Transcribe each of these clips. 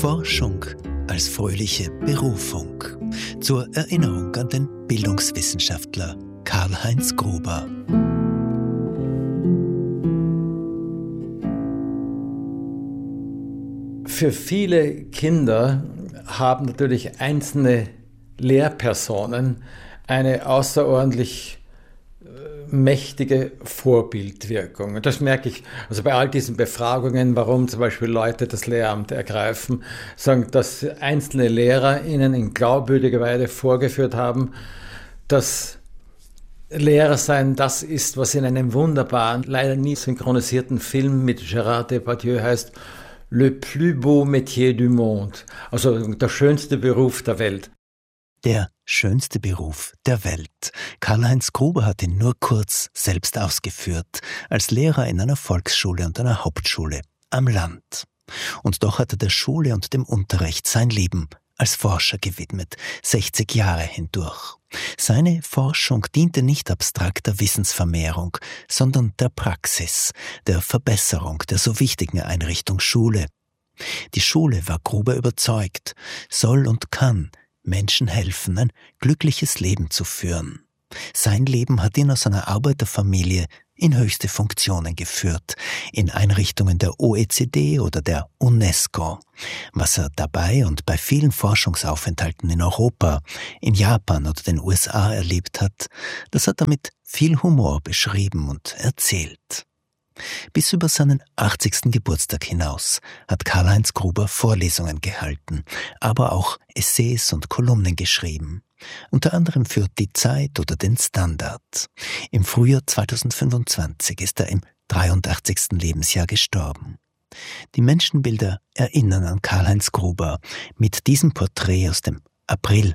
Forschung als fröhliche Berufung. Zur Erinnerung an den Bildungswissenschaftler Karl-Heinz Gruber. Für viele Kinder haben natürlich einzelne Lehrpersonen eine außerordentlich mächtige Vorbildwirkung. Und das merke ich also bei all diesen Befragungen, warum zum Beispiel Leute das Lehramt ergreifen, sagen, dass einzelne Lehrer ihnen in glaubwürdiger Weise vorgeführt haben, dass Lehrer sein das ist, was in einem wunderbaren, leider nie synchronisierten Film mit Gérard Depardieu heißt, Le plus beau métier du monde, also der schönste Beruf der Welt. Der schönste Beruf der Welt. Karl-Heinz Gruber hat ihn nur kurz selbst ausgeführt, als Lehrer in einer Volksschule und einer Hauptschule am Land. Und doch hat er der Schule und dem Unterricht sein Leben als Forscher gewidmet, 60 Jahre hindurch. Seine Forschung diente nicht abstrakter Wissensvermehrung, sondern der Praxis, der Verbesserung der so wichtigen Einrichtung Schule. Die Schule, war Gruber überzeugt, soll und kann Menschen helfen, ein glückliches Leben zu führen. Sein Leben hat ihn aus einer Arbeiterfamilie in höchste Funktionen geführt, in Einrichtungen der OECD oder der UNESCO. Was er dabei und bei vielen Forschungsaufenthalten in Europa, in Japan oder den USA erlebt hat, das hat er mit viel Humor beschrieben und erzählt. Bis über seinen 80. Geburtstag hinaus hat Karl-Heinz Gruber Vorlesungen gehalten, aber auch Essays und Kolumnen geschrieben. Unter anderem für Die Zeit oder den Standard. Im Frühjahr 2025 ist er im 83. Lebensjahr gestorben. Die Menschenbilder erinnern an Karl-Heinz Gruber mit diesem Porträt aus dem April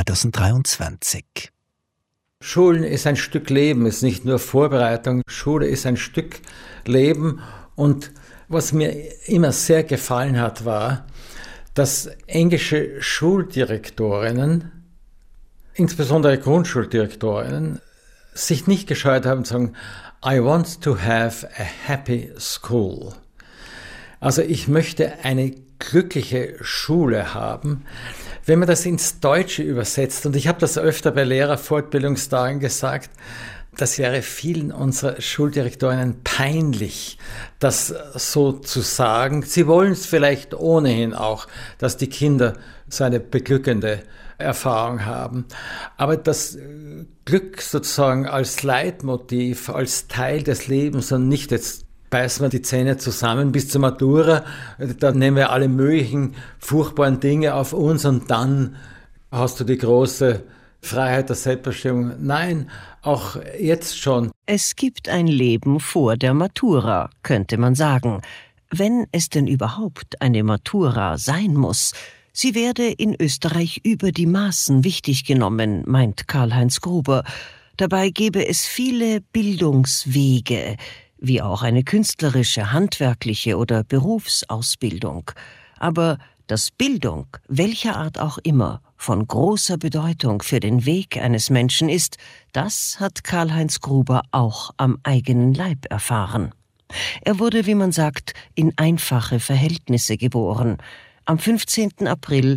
2023. Schulen ist ein Stück Leben, ist nicht nur Vorbereitung. Schule ist ein Stück Leben. Und was mir immer sehr gefallen hat, war, dass englische Schuldirektorinnen, insbesondere Grundschuldirektorinnen, sich nicht gescheut haben zu sagen, I want to have a happy school. Also ich möchte eine glückliche Schule haben. Wenn man das ins Deutsche übersetzt, und ich habe das öfter bei Lehrerfortbildungstagen gesagt, das wäre vielen unserer Schuldirektorinnen peinlich, das so zu sagen. Sie wollen es vielleicht ohnehin auch, dass die Kinder so eine beglückende Erfahrung haben. Aber das Glück sozusagen als Leitmotiv, als Teil des Lebens und nicht jetzt beißen wir die Zähne zusammen bis zur Matura, dann nehmen wir alle möglichen furchtbaren Dinge auf uns und dann hast du die große Freiheit der Selbstbestimmung. Nein, auch jetzt schon. Es gibt ein Leben vor der Matura, könnte man sagen. Wenn es denn überhaupt eine Matura sein muss. Sie werde in Österreich über die Maßen wichtig genommen, meint Karl-Heinz Gruber. Dabei gebe es viele Bildungswege, wie auch eine künstlerische, handwerkliche oder Berufsausbildung. Aber dass Bildung, welcher Art auch immer, von großer Bedeutung für den Weg eines Menschen ist, das hat Karl-Heinz Gruber auch am eigenen Leib erfahren. Er wurde, wie man sagt, in einfache Verhältnisse geboren. Am 15. April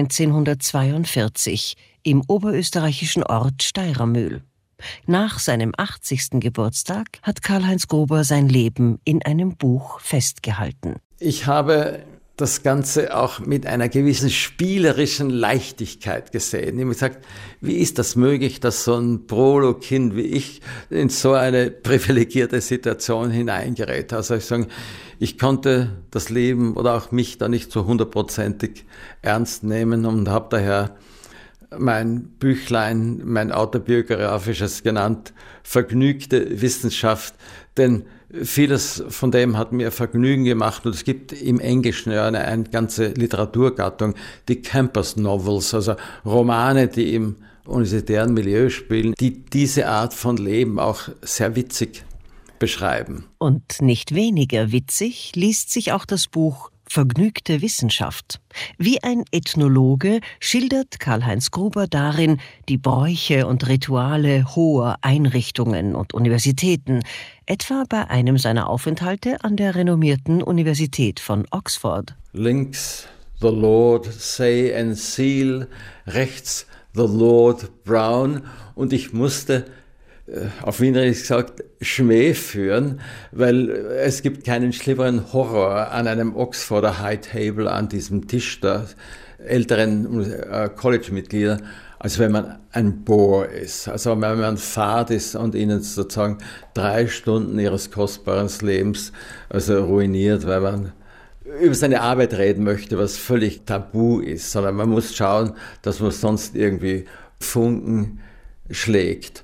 1942 im oberösterreichischen Ort Steirermühl. Nach seinem 80. Geburtstag hat Karl-Heinz Gruber sein Leben in einem Buch festgehalten. Ich habe das Ganze auch mit einer gewissen spielerischen Leichtigkeit gesehen. Ich habe gesagt, wie ist das möglich, dass so ein Prolo-Kind wie ich in so eine privilegierte Situation hineingerät? Also ich konnte das Leben oder auch mich da nicht so 100%ig ernst nehmen und habe daher mein Büchlein, mein autobiografisches genannt, Vergnügte Wissenschaft, denn vieles von dem hat mir Vergnügen gemacht und es gibt im Englischen ja eine ganze Literaturgattung, die Campus Novels, also Romane, die im universitären Milieu spielen, die diese Art von Leben auch sehr witzig beschreiben. Und nicht weniger witzig liest sich auch das Buch Vergnügte Wissenschaft. Wie ein Ethnologe schildert Karl-Heinz Gruber darin die Bräuche und Rituale hoher Einrichtungen und Universitäten, etwa bei einem seiner Aufenthalte an der renommierten Universität von Oxford. Links The Lord Say and Seal, rechts The Lord Brown, und ich musste auf Wienerisch gesagt, Schmäh führen, weil es gibt keinen schlimmeren Horror an einem Oxforder High Table, an diesem Tisch der älteren College-Mitglieder, als wenn man ein Bore ist. Also wenn man fad ist und ihnen sozusagen 3 Stunden ihres kostbaren Lebens ruiniert, weil man über seine Arbeit reden möchte, was völlig tabu ist, sondern man muss schauen, dass man sonst irgendwie Funken schlägt.